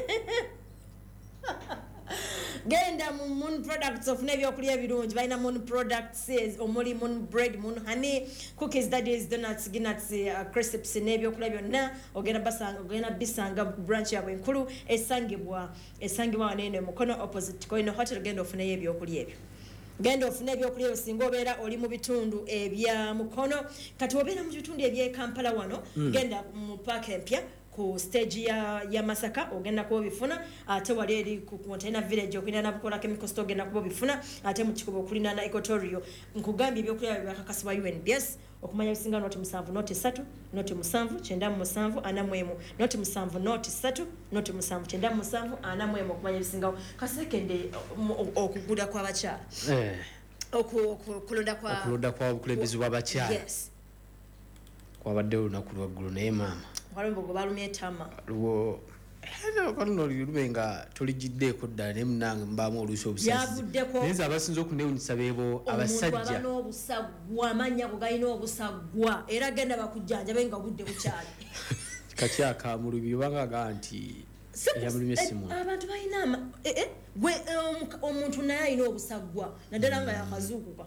genda mu Moon Products of nebyo kulya birungi balina Moon Products omuli Moon bread, Moon honey, cookies, daddies, donuts, ginuts, uh, crisps nebyo kulya byonna ogenda basanga ogenda bisanga branch yabwe enkulu esangibwa esangibwa nene mukono opposite Koino Hotel genda ofuna ebyo kulya ebyo genda ofuna ebyo kulya osinga obeera oli mu bitundu ebya mukono kati obeera mu bitundu ebye Kampala wano mm. genda mu park empya ku stage ya ya Masaka ogenda ko bifuna ate wali eri ku container village okwina na bukola chemical store ogenda ko bifuna ate mu kikubo kulina na equatorio nkugambye ebyokulya byakakasibwa U N B S okumanya bisinga noti musanvu noti satu noti musanvu kyenda mu musanvu ana mwemu noti musanvu noti satu noti musanvu kyenda mu musanvu ana mwemu okumanya bisinga kasekende okugula kwa bacha eh okulonda kwa okulonda kwa okulembezi wa bacha yes kwa badde na kulwa gulu ne mama walombo gobalumye tama luwo hello kano lirubenga tolijidde ko ddala ne munange mbamu oluso obusazi neza abasinzo okunewunyisa bebo abasajja omuntu abano obusagwa amanya ko galina obusagwa era genda bakujjanja benga budde bukyali kakyaka mu lubi banga ganti ya mulime simu abantu balina eh eh gwe omuntu naye alina obusagwa naddala nga yakazuukuka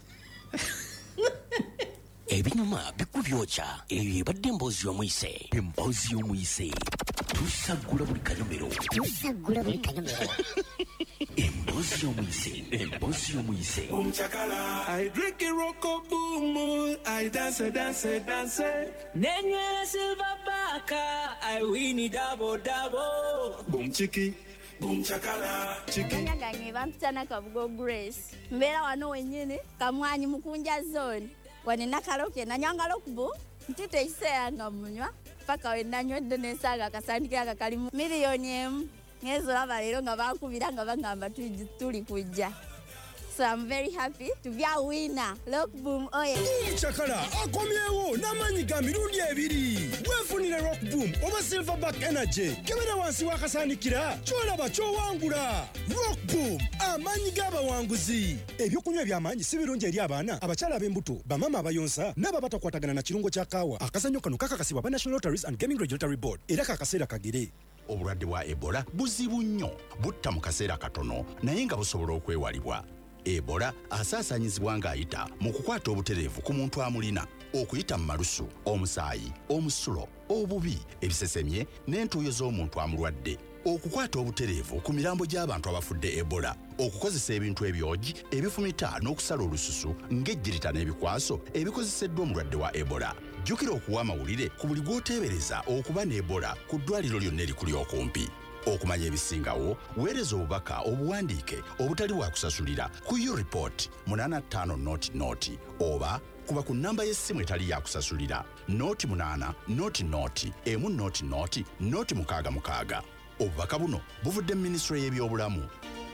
ebinyuma bikubyocha eyo ebadde emboozi y'omuyise emboozi y'omuyise tusagula buli kanyomero tusagula buli kanyomero emboozi y'omuyise emboozi y'omuyise I drink a rock boom, I dance, dance, dance. Nenye silver baka, I win it double double. Boom chiki, boom chakala, chiki. Nyangange bampitana Kabugo Grace. Mbera wano wenyine kamwanyi mukunja zone. Wani nakaloke na nyangalo kubo ntite iseyanga munywa paka wenanywedde nesaga akasandike akakalimu miliyoni emu ngezo abalero nga bakubira nga bagamba tuli kujja. So I'm very happy to be a winner. Rock Boom oye. Chakala akomyewo namanyi ga mirundi ebiri. Wefunire Rock Boom oba Silverback Energy. Kebera wansi wakasanikira kyolaba kyowangula. Rock Boom amanyi g'abawanguzi. Ebyokunywa by'amanyi si birungi eri abaana abakyala ab'embuto bamama abayonsa n'aba batakwatagana na kirungo kya kaawa. Akazannyo kano kakakasibwa ba National Lotteries and Gaming Regulatory Board era kakaseera kagere. Obulwadde bwa Ebola buzibu nnyo butta mu kaseera katono naye nga busobola okwewalibwa. Ebola asaasanyizibwa ng'ayita mu kukwata obutereevu ku muntu amulina okuyita mu malusu omusaayi omusulo obubi ebisesemye n'entuuyo z'omuntu amulwadde okukwata obutereevu ku mirambo gy'abantu abafudde Ebola okukozesa ebintu ebyogi ebifumita n'okusala olususu ng'ejjirita n'ebikwaso ebikozeseddwa omulwadde wa Ebola. Jjukira okuwa amawulire ku buli gw'oteebereza okuba ne Ebola ku ddwaliro lyonna erikuli okumpi. Okumanya ebisingawo weereza obubaka obuwandiike obutali bwa kusasulira ku U-Report munana ttaano noti noti oba kuba ku nnamba y'essimu etali ya kusasulira noti munana noti noti emu noti noti noti mukaaga mukaaga. Obubaka buno buvudde mu Minisitule y'ebyobulamu.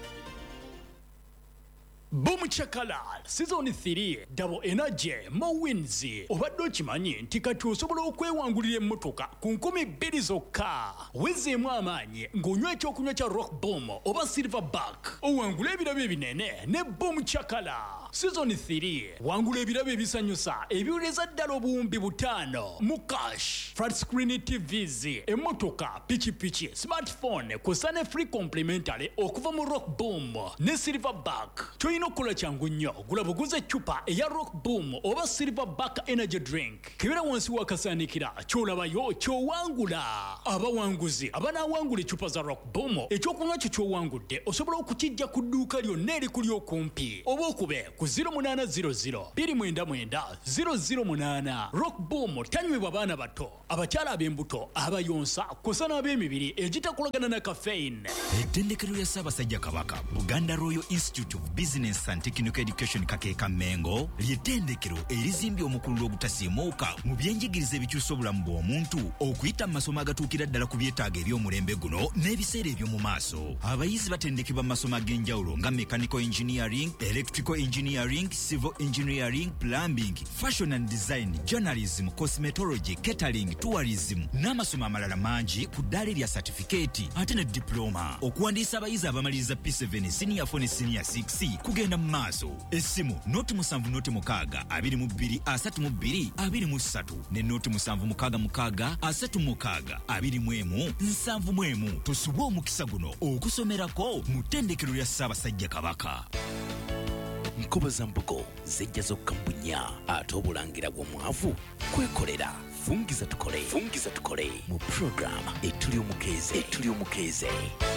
Boom Chakala Season three Double Energy Mo Wins obadde okimanyi nti kati osobola okwewangulira emmotoka ku nkumi bbiri zokka wezeemu amaanyi ng'onywa ekyokunywa kya Rock Boom oba Silverback owangula ebirabo ebinene ne Boom Chakala. Season three wangula ebirabo ebisanyusa ebiwuleza ddala obuwumbi butaano mu cash, flat screen T Vs, emmotoka, pikipiki, smartphone kw'ossa ne free complimentary okuva mu Rock Boom ne Silverback. kyolina okukola kyangu nnyo gula buguze eccupa eya rock boom oba silverback energy drink kebera wansi wakasaanikira kyolabayo kyowangula abawanguzi abanaawangula eccupa za rock boom ekyokunywa kyo kyowangudde osobola okukijja ku dduuka lyonna erikuli okumpi oba okube ku zero eight zero zero two nine nine zero zero eight rock boom tanywebwa baana bato abakyala ab'embuto abayonsa kosa n'ab'emibiri egitakolagana na caffeine. Ettendekero lya Ssaabasajja Kabaka Buganda Royal Institute of Business and Technical Education Kakeeka Mengo ly'ettendekero erizimbye omukulu ogutasiimuuka mu byenjigiriza ebikyusa obulamu bw'omuntu okuyita mu masomo agatuukira ddala ku byetaago eby'omulembe guno n'ebiseera eby'omu maaso. Abayizi batendekebwa mu masomo ag'enjawulo nga mechanical engineering, electrical engineering, civil engineering, plumbing, fashion and design, journalism, cosmetology, catering, tourism n'amasomo amalala mangi ku ddaala erya certificate ate ne diploma. Okuwandiisa abayizi abamaliriza P seven senior four ne senior six kugenda mu maaso. Essimu noti musanvu noti mukaaga abiri mu bbiri asatu mu bbiri abiri mu ssatu ne noti musanvu mukaaga mukaaga asatu mukaaga abiri mu emu nsanvu mu emu. Tosubwa omukisa guno okusomerako mu ttendekero lya Ssaabasajja Kabaka. Nkoba za mbugo zijja zokkambunya ate obulangira bw'omwavu kwekolera. Fungiza tukole fungiza tukole mu program etuli omukeeze etuli omukeeze.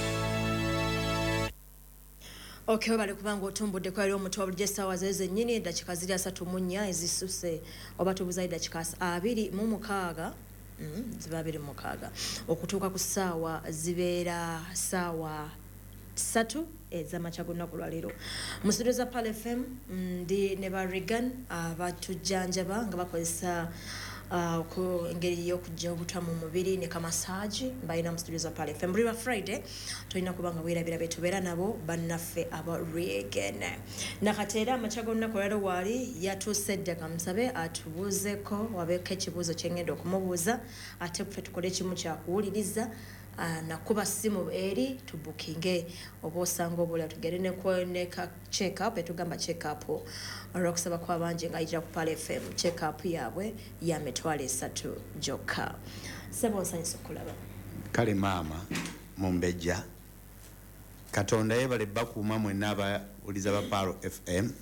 Okay, bali kubanga otumbudde kwa lyo omuto wa essaawa zezo ennyini eddakiika ziri asatu mu nnya ezisuse oba tubuzayo eddakiika abiri mu mukaaga mm, ziba abiri mu mukaaga okutuuka ku ssaawa zibeera ssaawa ssatu ez'amakya g'olunaku lwa leero. Mu studio za Pal F M ndi ne ba Regan abatujjanjaba nga bakozesa Uh, ku engeri y'okujja obutamu mu mubiri ne kamasaaji mbalina mu studio za Pal F M. Buli lwa Friday tulina kubanga weerabira betubeera nabo bannaffe aba Regan. Nakateera amakya g'olunaku lwa leero waali yatuuse dda kamusabe atubuuzeko wabeeko ekibuuzo kye ngenda okumubuuza ate ffe tukole ekimu kyakuwuliriza. Uh, nakuba simu eri tubukinge oba osanga obula tugere ne kuoneka check up etugamba check up olwokusaba kw'abangi ng'ayitira ku Pal F M check up yaabwe ya mitwalo esatu gyokka. Sebo nsanyusa okulaba. Kale maama mumbejja Katonda yebale bakuuma mwenna abawuliza ba Pal F M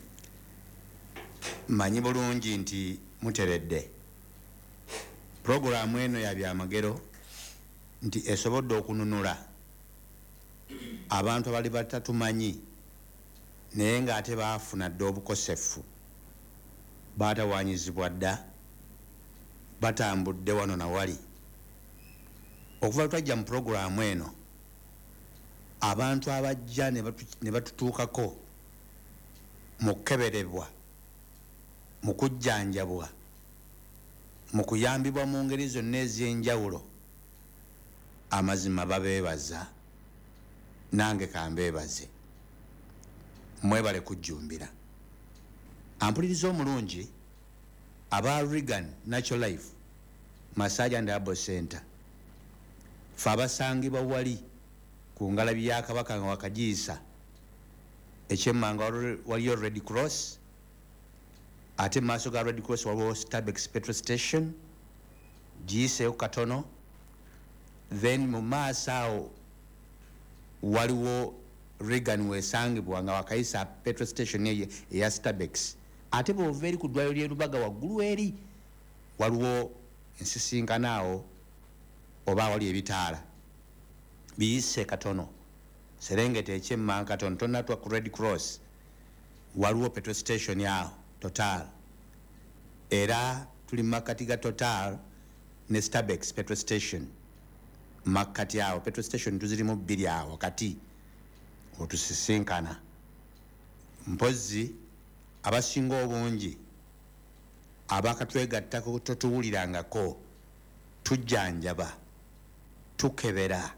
manyi bulungi nti muteredde. Programu eno ya byamagero nti esobodde okununula abantu abali batatumanyi naye ng'ate baafuna dde obukosefu baatawaanyizibwa dda batambudde wano na wali. Okuva twajja mu puroguramu eno abantu abajja ne batutuukako mu kukeberebwa mu kujjanjabwa mu kuyambibwa mu ngeri zonna ez'enjawulo amazima babeebaza nange kambeebaze mwebale kujjumbira. Ampuliriza omulungi aba Regan Natural Life Massage and Herbal Center fe abasangibwa wali ku ngalabi ya Kabaka nga wakagiisa ekyemmanga waliyo Red Cross ate maaso ga Red Cross waliwo Starbex petrol station giyiseeyo katono. Then mu maaso awo waliwo Regan weesangibwa nga wakayisa petrol station eye eya Starbex. Ate bw'ova eri ku ddwaliro ly'e Lubaga waggulu eri waliwo ensisinkano awo oba awali ebitaala biyise katono. Serengeta ekyemmanga katono tonnatwa ku Red Cross waliwo petrol station awo Total. Era tuli makati ga Total ne Starbex petrol station. Makati awo petrol station tuzirimu bbiri awo kati otusisinkana. Mpozi abasinga obungi abakatwegattako totuwulirangako tujjanjaba tukebera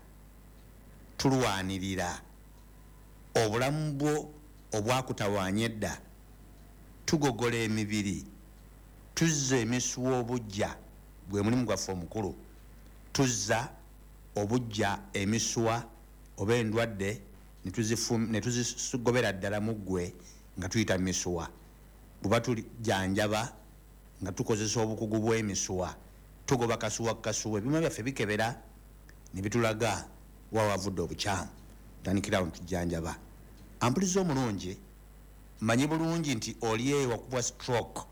tulwanirira obulamu bwo obwakutawaanya edda tugogola emibiri tuzza emisuwa obujja gwe mulimu gwaffe omukulu tuzza obujja emisuwa oba endwadde ne tuzigobera ddala mu ggwe nga tuyita misuwa. Buba tujjanjaba nga tukozesa obukugu bw'emisuwa tugoba kasuwa kasuwa ebyuma byaffe bikebera ne bitulaga wa wavudde obukyamu tandikirawo ntujjanjaba. Ampuliza omulungi manyi bulungi nti oli eyo wakubwa stroke,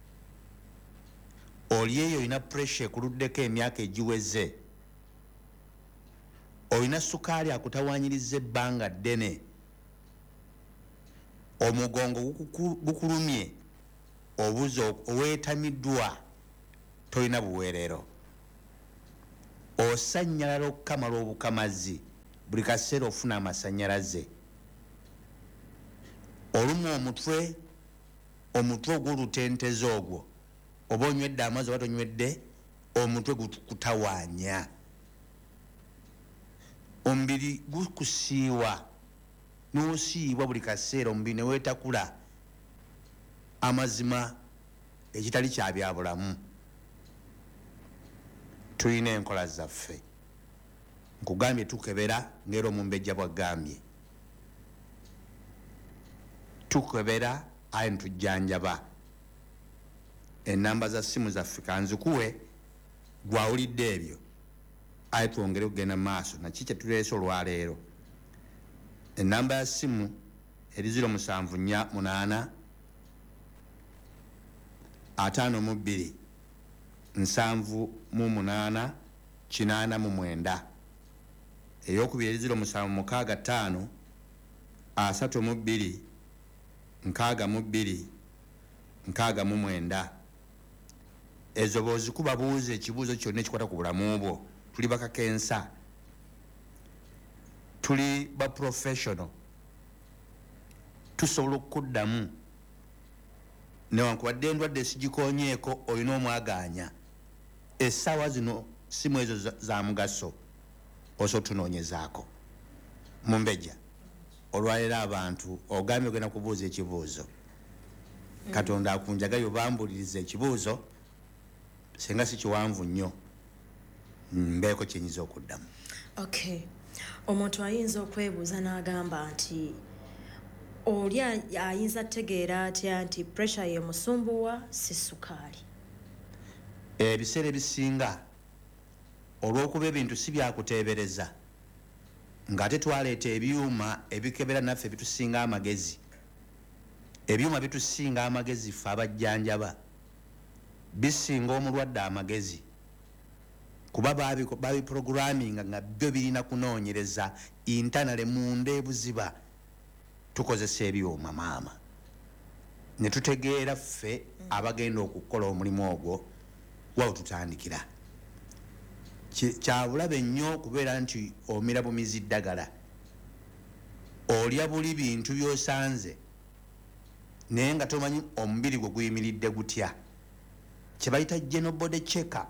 oli eyo olina pressure ekuluddeko emyaka egiweze, olina sukaali akutawanyiriza ebbanga ddene, omugongo gukulumye, obuzo oweetamiddwa, tolina buweerero, osannyalala okukamala obukamazi, buli kaseera ofuna amasannyalaze, olumwa omutwe, omutwe ogw'olutenteze ogwo, oba onywedde amazzi oba tonywedde, omutwe gukutawaanya, omubiri gukusiiwa, n'osiibwa buli kaseera, omubiri ne weetakula, amazima ekitali kya bya bulamu. Tulina enkola zaffe, nkugambye tukebera ng'era Omumbejja bw'agambye, tukebera aye ntujjanjaba. Ennamba za simu zaffe kanzikuwe gwawulidde ebyo, aye twongere okugenda maaso naki kye tuleese olwaleero. Ennamba ya simu eri ziro musanvu nnya munaana ataano mu bbiri nsanvu mu munaana kinaana mu mwenda, eyokubiri eri ziro musanvu mukaaga ttaano asatu mu bbiri nkaaga mu bbiri nkaaga mu mwenda. Ezo bw'ozikuba buuza ekibuuzo kyonna ekikwata ku bulamu bwo. Tuli bakakensa, tuli ba professional, tusobola okuddamu newankubadde endwadde sigikonyeeko, olina omwagaanya. Essaawa zino simu ezo za, za mugaso osobola tunoonyezaako. Mumbejja olwaleero abantu ogambye ogenda kubuuza ekibuuzo, Katonda akunjagayo obambuliriza ekibuuzo senga si kiwanvu nnyo, mbeeko kyenyiza okuddamu. Okay, omuntu ayinza okwebuuza n'agamba nti oli ayinza tegeera atya nti pressure ye musumbuwa si sukaali? Ebiseera ebisinga olw'okuba ebintu si byakuteebereza, ng'ate twaleeta ebyuma ebikebera naffe bitusinga amagezi. Ebyuma bitusinga amagezi ffe abajjanjaba, bisinga omulwadde amagezi, kuba babi programming nga byo birina kunoonyereza internally munda ebuziba. Tukozesa ebyuma maama ne tutegeera ffe abagenda okukola omulimu ogwo wawo tutandikira. Kyabulabe nnyo okubeera nti omira bumizi ddagala, olya buli bintu by'osanze naye nga tomanyi omubiri gwe guyimiridde gutya. Kye bayita general body check-up,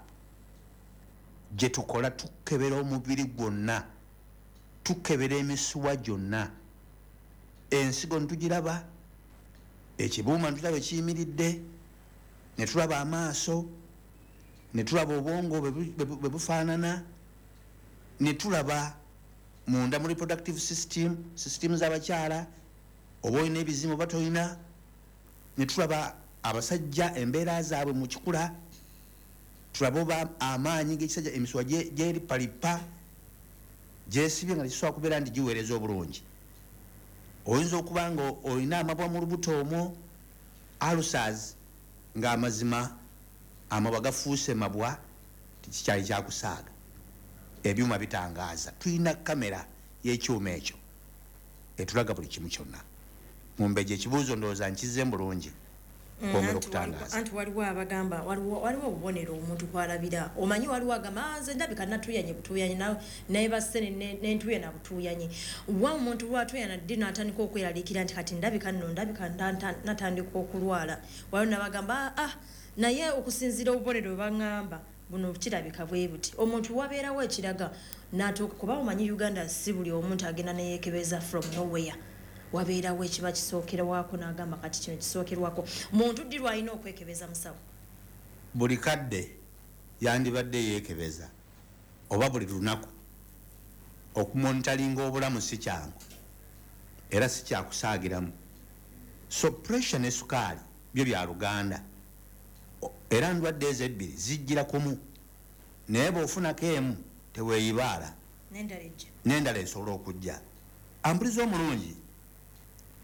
gye tukola tukebera omubiri gwonna, tukebera emisuwa gyonna, ensigo ntugiraba, ekibuuma ntulaba ekiyimiridde, ne tulaba amaaso, ne tulaba obwongo bwe bufaanana, ne tulaba munda mu reproductive system, system z'abakyala, oba olina ebizimu oba tolina, ne tulaba abasajja embeera zaabwe mu kikula, tulaba oba amaanyi g'ekisajja emisuwa gyeri palipa gyesibye nga tekisobola kubeera nti giweereza obulungi. Oyinza okuba nga olina amabwa mu lubuto omwo, ulcers, ng'amazima amabwa gafuuse mabwa, tikikyali kyakusaaga. Ebyuma bitangaaza. Tulina kamera y'ekyuma ekyo etulaga buli kimu kyonna. Mumbejja ekibuuzo ndowooza nkize bulungi kwongera okutangaza. Anti waliwo abagamba waliwo obubonero omuntu kwalabira, omanyi waliwo agamba nze ndabika natuyanye butuyanye naye basse nentuye na butuyanye, wa omuntu lwatuyana ddi n'atandika okweraliikira nti kati ndabika nno ndabika natandika okulwala. Waliwo nabagamba ah naye okusinziira obubonero bwebaŋŋamba buno kirabika bwe buti. Omuntu wabeerawo ekiraga n'atuuka, kuba omanyi Uganda si buli omuntu agenda neyeekebeza from nowhere. Wabeerawo ekiba kisookerwako n'agamba kati kino kisookerwako. Muntu ddi lwalina okwekebeza musawo? Buli kadde yandibadde yeekebeza, oba buli lunaku. Okumonitalinga obulamu si kyangu era si kyakusaagiramu. So pressure ne sukaali byo bya Luganda, era ndwadde ezo ebbiri zijjira kumu, naye bw'ofunako emu teweeyibaala, n'endala esobola okujja. Ampuliza omulungi,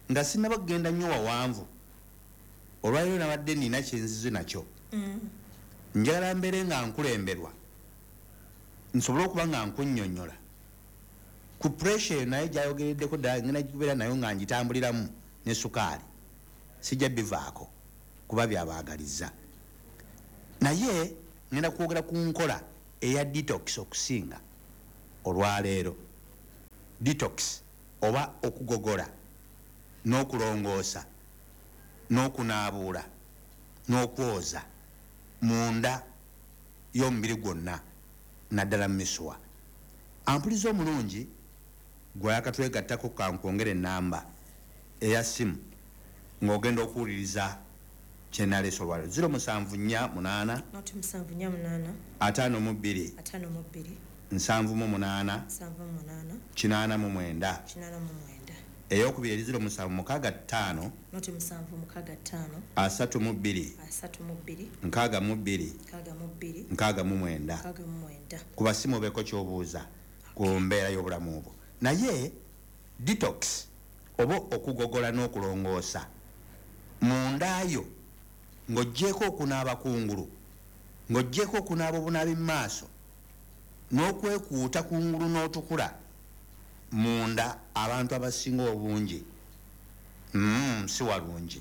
nga sinaba kugenda nnyo wawanvu olwaliro nabadde nina kyenzize nakyo njagala mbeere nga nkulemberwa nsobole okuba nga nkunnyonnyola ku pressure naye gyayogereddeko ddala ngenda kubeera nayo nga ngitambuliramu ne sukaali sijja bivaako kuba byabaagaliza naye ngenda kwogera ku nkola eya detox okusinga olwaleero detox oba okugogola n'okulongoosa n'okunaabuula n'okwoza munda y'omubiri gwonna naddala mu misuwa ampuliza omulungi gweyakatwegattako kankwongera ennamba eya simu ng'ogenda okuwuliriza kyenaleesa olwaleero zero musanvu nnya munaana ataano mu bbiri nsanvu mu munaana kinaana mu mwenda eyokubiri eri zero musanvu mukaaga ttaano asatu mu bbiri nkaaga mu bbiri nkaaga mu mwenda ku basimu obeeko ky'obuuza ku mbeera y'obulamu obwo naye detox oba okugogola n'okulongoosa mundaayo ng'oggyeko okunaaba kungulu ng'oggyeko okunaaba obunaabi mu maaso n'okwekuuta kungulu n'otukula munda abantu abasinga obungi mm, si walungi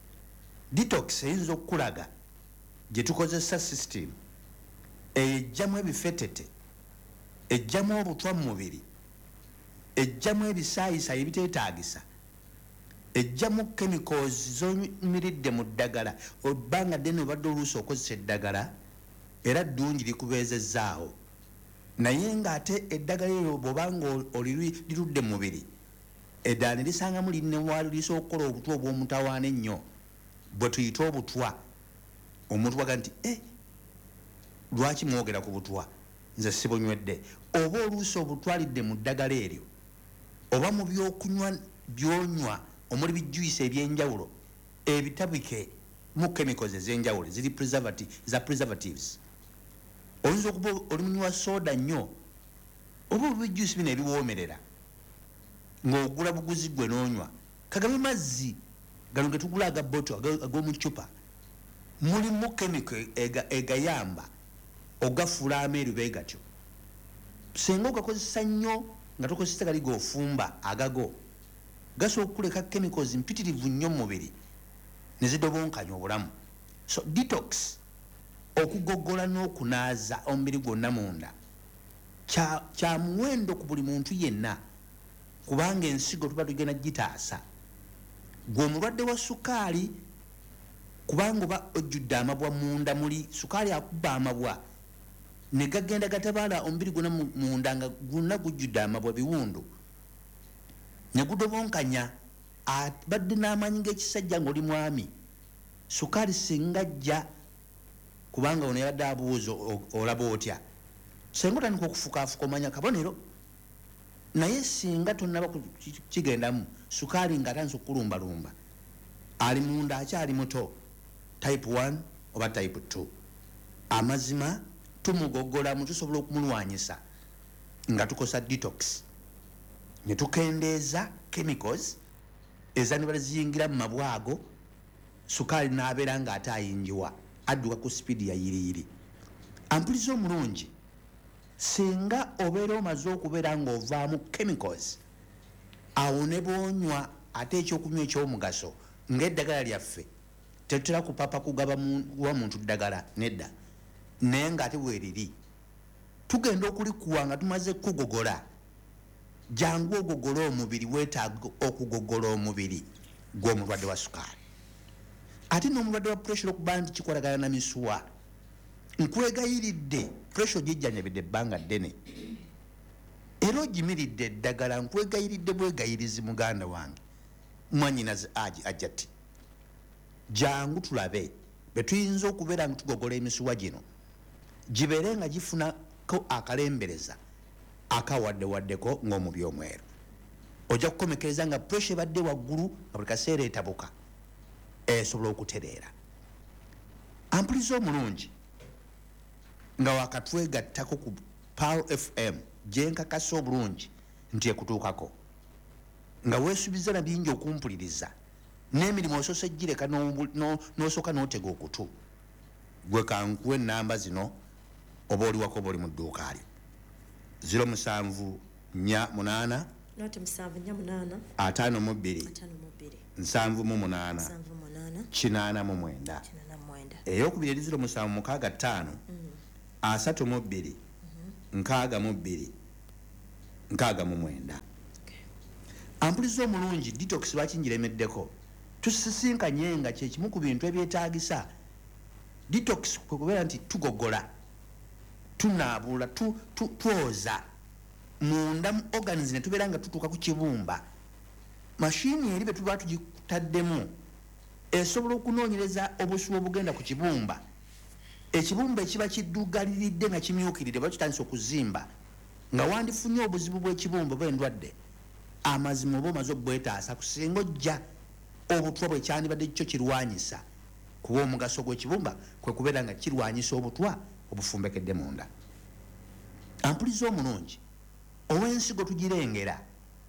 detox eyinza okukulaga gye tukozesa system ejjamu ebifetete ejjamu obutwa mu mubiri ejjamu ebisaayisaayi ebiteetaagisa ejjamu chemicals z'omiridde mu ddagala obbanga ddene obadde oluusi okozesa eddagala era ddungi likubeezezzaawo naye ng'ate eddagala eryo bw'obanga olirudde mu mubiri eddala ne lisangamu linnewaliriisa okukola obutwa obw'omutawaana ennyo bwe tuyita obutwa omuntu waga nti e lwaki mwogera ku butwa nze sibunywedde oba oluusi obutwalidde mu ddagala eryo oba mu byokunywa byonywa omuli bijuyisa ebyenjawulo ebitabike mu chemicals ez'enjawulo ziri za preservatives oyinza okuba olimunywa soda nnyo oba bijuyisi bino ebiwoomerera ng'ogula buguzi gwe n'onywa kagabe mazzi gano ge tugula aga boto ag'omu cupa mulimu chemical egayamba ogafuula ameeru bee gatyo singa ogakozesa nnyo nga tokozesa gali g'ofumba agago gasobola okukuleka chemicals mpitirivu nnyo mu mubiri ne zidobonkanya obulamu so detox okugogola n'okunaaza omubiri gwonna munda kya, kya muwendo ku buli muntu yenna kubanga ensigo tuba tugenda gitaasa gwe omulwadde wa sukaali kubanga oba ojjudde amabwa munda muli sukaali akuba amabwa ne gagenda gatabaala omubiri gwonna munda nga gwonna gujjudde amabwa biwundu ne gudobonkanya abadde n'amaanyi ng'ekisajja ng'oli mwami sukaali singa ajja kubanga ono yabadde abuuza olaba otya singa otandika okufukaafuka omanya kabonero naye singa tonnaba kigendamu sukaali ng'atandise okukulumbalumba ali munda akyali muto type one oba type two amazima tumugogolamu tusobola okumulwanyisa nga tukosa detox ne tukendeeza chemicals ezanibala ziyingira mu mabwago sukaali n'abeera ng'ate ayingiwa adduka ku sipiidi ya yiriyiri ampuliza omulungi singa obeera omaze okubeera ng'ovaamu chemicals awo ne bwonywa ate ekyokunywa ekyomugaso ng'eddagala lyaffe tetutera kupapa kugaba wa muntu ddagala nedda naye ng'ate bweriri tugenda okulikuwa nga tumaze kugogola jangu ogogola omubiri weetaaga okugogola omubiri gw'omulwadde wa sukaali ate n'omulwadde wa pressure okuba nti kikolagana na misuwa nkwegayiridde pressure gijjanjabidde ebbanga ddene era ogimiridde eddagala nkwegayiridde bwegayirizi muganda wange mwanyinazi aji ajati jangu tulabe betuyinza okubeera nga tugogola emisuwa gino gibeere nga gifunako akalembereza akawaddewaddeko ng'omubi omweru ojja kukomekereza nga pressure ebadde waggulu nga buli kaseera etabuka esobola okutereera ampuliza omulungi nga wakatwegattako ku Pearl F M gyenkakasa obulungi nti ekutuukako nga weesuubiza na bingi okumpuliriza n'emirimu osoose gireka n'osooka n'otega okutu gwe kankuwa ennamba zino oba oli wako oba oli mu dduuka lyo zero musanvu nnya munaana ataano mu bbiri nsanvu mu munaana kinaana mu mwenda eyokubiri eri zero musanvu mukaaga ttaano asatu mu bbiri nkaaga mu bbiri nkaaga mu mwenda ampuliza omulungi detox lwakingiremeddeko tusisinkanye nga kyekimu ku bintu ebyetaagisa detox kwekubeera nti tugogola tunaabula twoza munda mu organs ne tubeera nga tutuuka ku kibumba mashini eri betuba tugitaddemu esobola okunoonyereza obusubu obugenda ku kibumba ekibumba ekiba kiddugaliridde nga kimyukiridde oba kitandisa okuzimba nga wandifunye obuzibu bw'ekibumba oba endwadde amazima oba omaze obwetaasa kusinga ojja obutwa bwe kyandibadde kikyo kirwanyisa kuba omugaso gw'ekibumba kwe kubeera nga kirwanyisa obutwa obufumbekedde munda ampuliza omulungi ow'ensigo tugirengera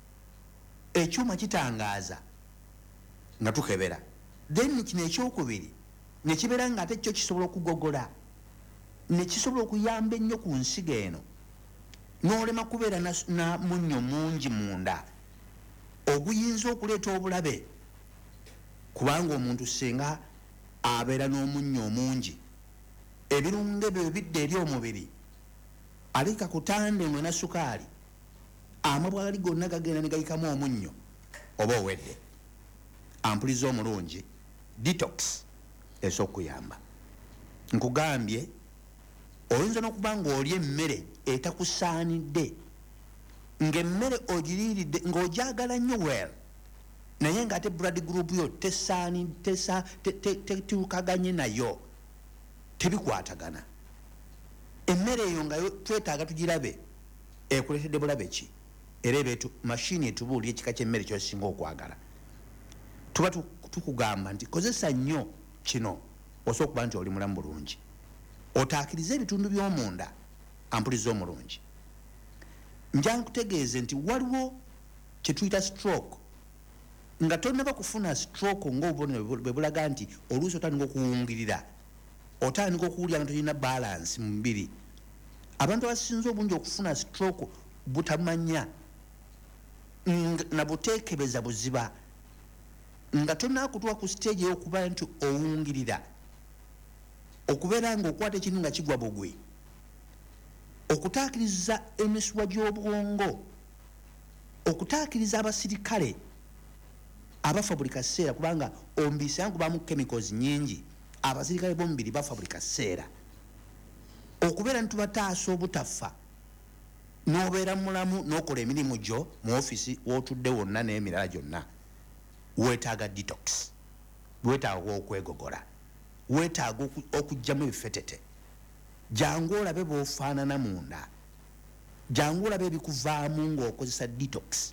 ekyuma kitangaaza nga tukebera then kino ekyokubiri ne kibeera nga ate kyo kisobola okugogola ne kisobola okuyamba ennyo ku nsigo eno n'olema kubeera na munnyo mungi munda oguyinza okuleeta obulabe kubanga omuntu singa abeera n'omunnyo omungi ebirungo ebyo bidde eri omubiri alika kutande mwe na sukaali amabwali gonna gagenda ne gayikamu omunnyo oba owedde ampuliza omulungi detox esokuyamba nkugambye oyinza n'okuba ng'olya emmere etakusaanidde ng'emmere ogiriiridde ng'ogyagala nnyo well naye ng'ate blood group yo tesaani tesa tetuukaganye nayo tebikwatagana emmere eyo nga twetaaga tugirabe ekuleetedde bulabe ki era ebeetu mashini etubuulira ekika ky'emmere kyosinga okwagala tuba tukugamba nti kozesa nnyo kino osobola okuba nti oli mulamu bulungi otaakiriza ebitundu by'omunda ampuliza omulungi njankutegeeze nti waliwo kyetuyita stroke nga tonnaba kufuna stroke ng'obubonero bwe bulaga nti oluusi otandika okuwungirira otandika okuwulira nga tolina balance mu mubiri abantu abasinze obungi okufuna stroke butamanya na buteekebeza buziba nga tonaakutuwa ku stage ey'okuba nti owungirira okubeera nga okwata ekintu nga kigwa bugwi okutaakiriza emisuwa gy'obwongo okutaakiriza abasirikale abafa buli kaseera kubanga omubisi yankubamu chemicals nyingi abasirikale b'omubiri bafa buli kaseera okubeera ntubataasa obutafa n'obeera mulamu n'okola emirimu gyo mu ofisi w'otudde wonna n'emirala gyonna weetaaga detox weetaaga okwegogola weetaaga okugyamu ebifetete jangu olabe bw'ofaanana munda jangu olabe ebikuvaamu ng'okozesa detox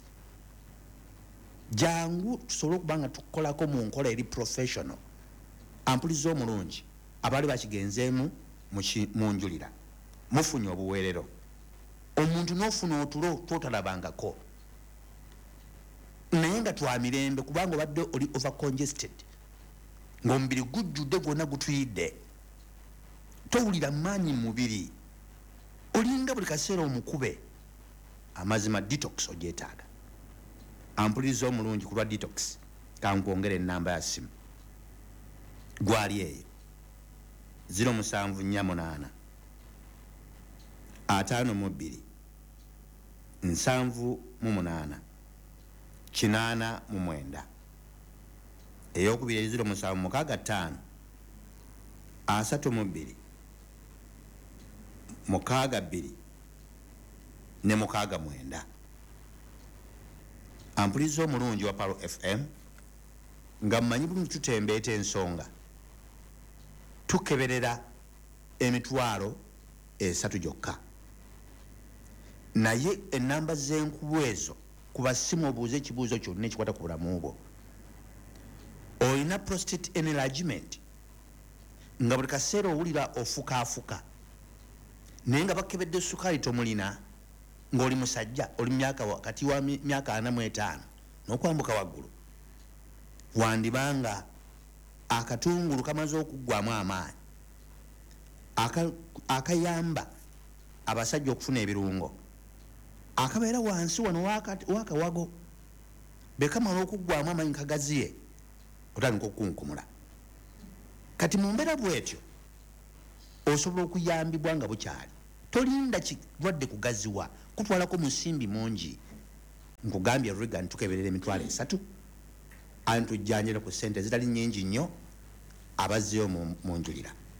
jangu tusobole okuba nga tukolako mu nkola eri professional ampuliza omulungi abaali bakigenzeemu mu njulira mufunye obuweerero omuntu n'ofuna otulo twotalabangako naye nga twa mirembe kubanga obadde oli over congested ng'omubiri gujjudde gwonna gutuyidde towulira maanyi mu mubiri olinga buli kaseera omukube amazima detox ogyetaaga ampuliza omulungi ku lwa detox kankwongera ennamba ya simu gwali eyo zero musanvu nnya munaana ataano mu bbiri nsanvu mu munaana kinaana mu mwenda eyokubiri zero musanvu mukaaga ttaano asatu mu bbiri mukaaga bbiri ne mukaaga mwenda ampuliza omulungi wa Palo F M nga mmanyi bulungi tutembeeta ensonga tukeberera emitwalo esatu gyokka naye ennamba z'enkubu ezo ku basimu obuuza ekibuuzo kyonna ekikwata ku bulamu bwo olina prostate enlargement nga buli kaseera owulira ofukaafuka naye nga bakebedde sukaali tomulina ng'oli musajja oli myaka wakati wa myaka ana mu etaano n'okwambuka waggulu wandibanga akatungulu kamaze okuggwamu amaanyi akayamba abasajja okufuna ebirungo akabeera wansi wano wakawago bekamala okuggwamu amaanyi kagaziye otandika okukunkumula kati mu mbeera bwetyo osobola okuyambibwa nga bukyali tolinda kirwadde kugaziwa kutwalako musimbi mungi nkugambye riga nitukeberera emitwalo esatu antujjanjira ku sente zitali nyingi nnyo abazzeyo mu njulira